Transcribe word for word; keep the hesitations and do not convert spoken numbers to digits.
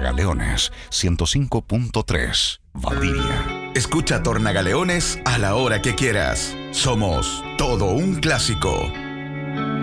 Tornagaleones ciento cinco punto tres, Valdivia. Escucha Tornagaleones a la hora que quieras. Somos todo un clásico.